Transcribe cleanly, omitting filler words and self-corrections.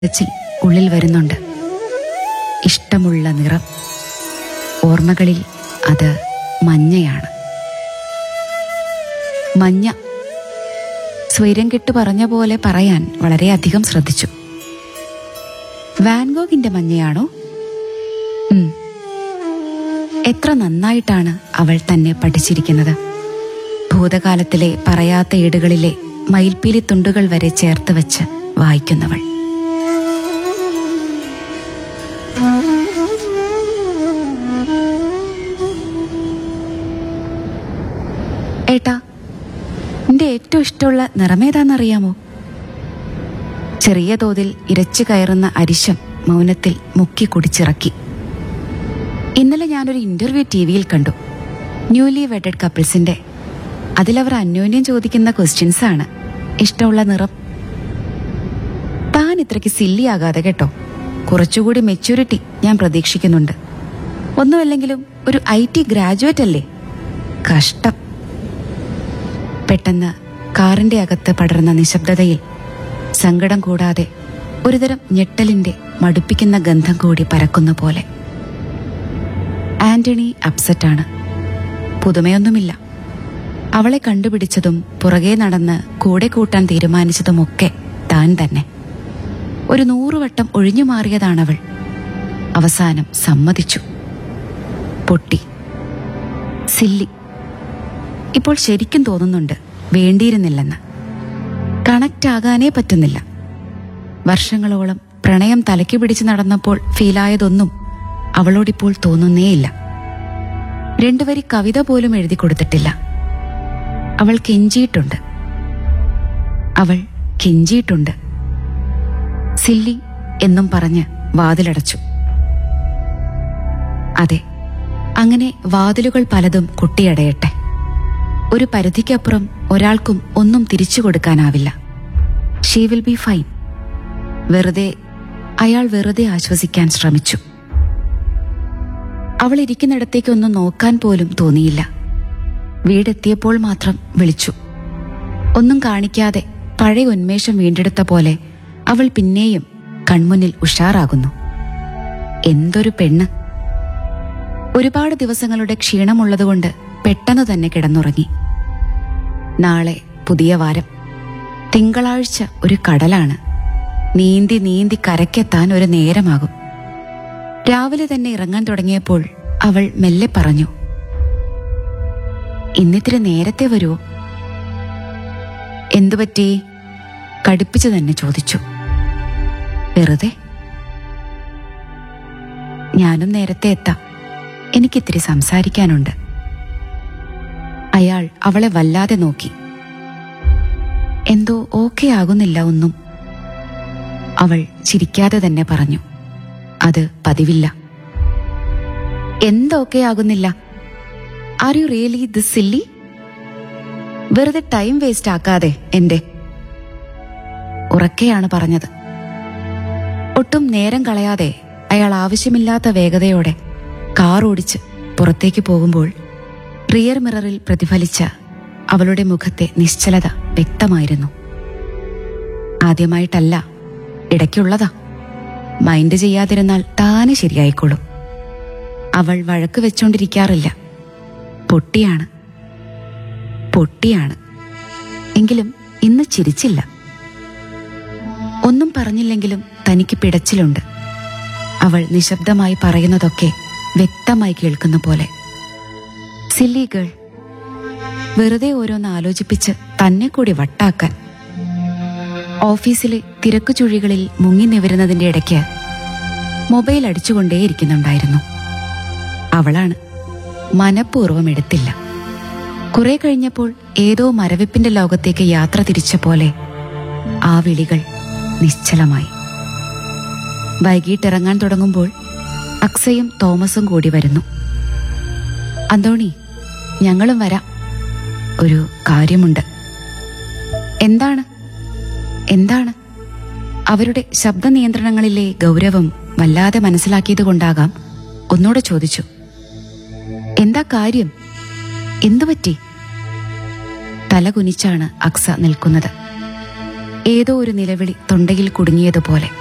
കരച്ചിൽ ഉള്ളിൽ വരുന്നുണ്ട്. ഇഷ്ടമുള്ള നിറം. ഓർമ്മകളിൽ അത് മഞ്ഞയാണ്. മഞ്ഞ. സ്വൈരം കെട്ട് പറഞ്ഞ പോലെ പറയാൻ വളരെയധികം ശ്രദ്ധിച്ചു. വാൻഗോഗിന്റെ മഞ്ഞയാണോ? എത്ര നന്നായിട്ടാണ് അവൾ തന്നെ പഠിച്ചിരിക്കുന്നത്. ഭൂതകാലത്തിലെ പറയാത്ത ഏടുകളിലെ മയിൽപ്പീലി തുണ്ടുകൾ വരെ ചേർത്ത് വെച്ച് വായിക്കുന്നവൾ. ഏട്ടാ, എന്റെ ഏറ്റവും ഇഷ്ടമുള്ള നിറമേതാന്നറിയാമോ? ചെറിയ തോതിൽ ഇരച്ചു കയറുന്ന അരിശം മൗനത്തിൽ മുക്കി കുടിച്ചിറക്കി. ഇന്നലെ ഞാനൊരു ഇന്റർവ്യൂ ടിവിയിൽ കണ്ടു. Newly wedded കപ്പിൾസിന്റെ. അതിലവർ അന്യോന്യം ചോദിക്കുന്ന ക്വസ്റ്റ്യൻസ് ആണ് ഇഷ്ടമുള്ള നിറം. താൻ ഇത്രയ്ക്ക് സില്ലിയാകാതെ കേട്ടോ. കുറച്ചുകൂടി മെച്യൂരിറ്റി ഞാൻ പ്രതീക്ഷിക്കുന്നുണ്ട്. ഒന്നുമല്ലെങ്കിലും ഒരു IT ഗ്രാജുവേറ്റ് അല്ലേ? കഷ്ടം. പെട്ടെന്ന് കാറിന്റെ അകത്ത് പടർന്ന നിശബ്ദതയിൽ സങ്കടം കൂടാതെ ഒരുതരം ഞെട്ടലിന്റെ മടുപ്പിക്കുന്ന ഗന്ധം കൂടി പരക്കുന്ന പോലെ. ആന്റണി അപ്സെറ്റാണ്. പുതുമയൊന്നുമില്ല. അവളെ കണ്ടുപിടിച്ചതും പുറകെ നടന്ന് കൂടെ കൂട്ടാൻ തീരുമാനിച്ചതുമൊക്കെ താൻ തന്നെ. ഒരു 100 വട്ടം ഒഴിഞ്ഞു മാറിയതാണവൾ. അവസാനം സമ്മതിച്ചു. പൊട്ടി. സില്ലി. ഇപ്പോൾ ശരിക്കും തോന്നുന്നുണ്ട് വേണ്ടിയിരുന്നില്ലെന്ന്. കണക്റ്റ് ആകാനേ പറ്റുന്നില്ല. വർഷങ്ങളോളം പ്രണയം തലയ്ക്ക് പിടിച്ച് നടന്നപ്പോൾ ഫീലായതൊന്നും അവളോടിപ്പോൾ തോന്നുന്നേയില്ല. 2 വരി കവിത പോലും എഴുതി കൊടുത്തിട്ടില്ല. അവൾ കെഞ്ചിയിട്ടുണ്ട്. അവൾ കെഞ്ചിയിട്ടുണ്ട്. സില്ലി എന്നും പറഞ്ഞ് വാതിലടച്ചു. അതെ, അങ്ങനെ വാതിലുകൾ പലതും കൊട്ടിയടയട്ടെ. ഒരു പരിധിക്കപ്പുറം ഒരാൾക്കും ഒന്നും തിരിച്ചു കൊടുക്കാനാവില്ല. She will be fine. അയാൾ വെറുതെ ആശ്വസിക്കാൻ ശ്രമിച്ചു. അവൾ ഇരിക്കുന്നിടത്തേക്കൊന്നും നോക്കാൻ പോലും തോന്നിയില്ല. വീടെത്തിയപ്പോൾ മാത്രം വിളിച്ചു. ഒന്നും കാണിക്കാതെ പഴയ ഉന്മേഷം വീണ്ടെടുത്ത പോലെ അവൾ പിന്നെയും കൺമുന്നിൽ ഉഷാറാകുന്നു. എന്തൊരു പെണ്ണ്! ഒരുപാട് ദിവസങ്ങളുടെ ക്ഷീണമുള്ളതുകൊണ്ട് പെട്ടെന്ന് തന്നെ കിടന്നുറങ്ങി. നാളെ പുതിയ വാരം. തിങ്കളാഴ്ച ഒരു കടലാണ്. നീന്തി നീന്തി കരയ്ക്കെത്താൻ ഒരു നേരമാകും. രാവിലെ തന്നെ ഇറങ്ങാൻ തുടങ്ങിയപ്പോൾ അവൾ മെല്ലെ പറഞ്ഞു, ഇന്നിത്തിരി നേരത്തെ വരുമോ? എന്തുപറ്റി? കടുപ്പിച്ചു തന്നെ ചോദിച്ചു. വെറുതെ. ഞാനും നേരത്തെ എത്താം. എനിക്കിത്തിരി സംസാരിക്കാനുണ്ട്. അയാൾ അവളെ വല്ലാതെ നോക്കി. എന്തോ ഓക്കെ ആകുന്നില്ല ഒന്നും. അവൾ ചിരിക്കാതെ തന്നെ പറഞ്ഞു, അത് പതിവില്ല. എന്തൊക്കെ ആകുന്നില്ല? Are you really this silly? വെറുതെ ടൈം വേസ്റ്റ് ആക്കാതെ എന്റെ. ഉറക്കെയാണ് പറഞ്ഞത്. ഒട്ടും നേരം കളയാതെ അയാൾ ആവശ്യമില്ലാത്ത വേഗതയോടെ കാർ ഓടിച്ച് പുറത്തേക്ക് പോകുമ്പോൾ റിയർ മിററിൽ പ്രതിഫലിച്ച അവളുടെ മുഖത്തെ നിശ്ചലത വ്യക്തമായിരുന്നു. ആദ്യമായിട്ടല്ല, ഇടയ്ക്കുള്ളതാ. മൈൻഡ് ചെയ്യാതിരുന്നാൽ താനെ ശരിയായിക്കോളും. അവൾ വഴക്ക് വെച്ചോണ്ടിരിക്കാറില്ല. പൊട്ടിയാണ്. എങ്കിലും ഇന്ന് ചിരിച്ചില്ല. ഒന്നും പറഞ്ഞില്ലെങ്കിലും തനിക്ക് പിടച്ചിലുണ്ട്. അവൾ നിശബ്ദമായി പറയുന്നതൊക്കെ വ്യക്തമായി കേൾക്കുന്ന പോലെ. Silly girl. വെറുതെ ഓരോന്ന് ആലോചിപ്പിച്ച് തന്നെ കൂടി വട്ടാക്കാൻ. ഓഫീസിലെ തിരക്കു ചുഴികളിൽ മുങ്ങി നിവരുന്നതിന്റെ ഇടയ്ക്ക് മൊബൈൽ അടിച്ചുകൊണ്ടേയിരിക്കുന്നുണ്ടായിരുന്നു. അവളാണ്. മനഃപൂർവ്വം എടുത്തില്ല. കുറെ കഴിഞ്ഞപ്പോൾ ഏതോ മരവിപ്പിന്റെ ലോകത്തേക്ക് യാത്ര തിരിച്ച പോലെ ആ വിളികൾ നിശ്ചലമായി. വൈകിട്ടിറങ്ങാൻ തുടങ്ങുമ്പോൾ അക്സയും തോമസും കൂടി വരുന്നു. അന്തോണി, ഞങ്ങളും വരാം. ഒരു കാര്യമുണ്ട്. എന്താണ്? അവരുടെ ശബ്ദ നിയന്ത്രണങ്ങളിലെ ഗൗരവം വല്ലാതെ മനസ്സിലാക്കിയതുകൊണ്ടാകാം ഒന്നുകൂടെ ചോദിച്ചു. എന്താ കാര്യം? എന്തുപറ്റി? തലകുനിച്ചാണ് അക്സ നിൽക്കുന്നത്. ഏതോ ഒരു നിലവിളി തൊണ്ടയിൽ കുടുങ്ങിയതുപോലെ.